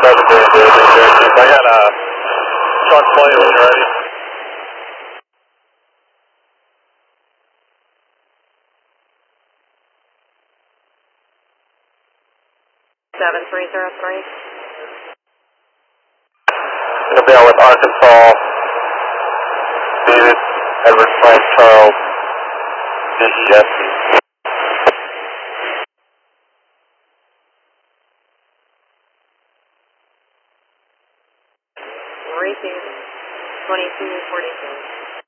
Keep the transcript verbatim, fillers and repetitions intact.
Seven day, day, day, day. I got a truck plate when you're ready. Seven three zero three. Gonna be out with Arkansas, David, Edward, Frank, Charles, D E S C. Repeat. Twenty-two forty-two.